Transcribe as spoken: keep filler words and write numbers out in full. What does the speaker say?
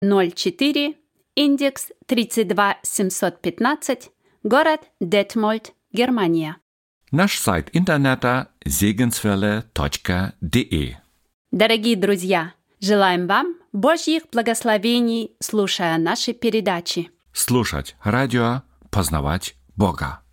ноль четыре, индекс тридцать два семьсот пятнадцать, город Детмольд, Германия. Наш сайт интернета segenswelle точка de. Дорогие друзья, желаем вам Божьих благословений, слушая наши передачи. Слушать радио, познавать Бога.